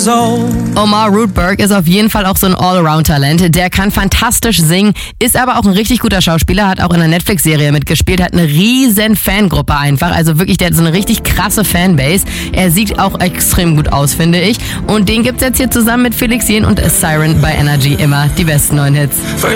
Omar Rudberg ist auf jeden Fall auch so ein Allround-Talent. Der kann fantastisch singen, ist aber auch ein richtig guter Schauspieler, hat auch in einer Netflix-Serie mitgespielt, hat eine riesen Fangruppe einfach. Also wirklich, der hat so eine richtig krasse Fanbase. Er sieht auch extrem gut aus, finde ich. Und den gibt's jetzt hier zusammen mit Felix Jähn und Siren bei Energy immer die besten neuen Hits.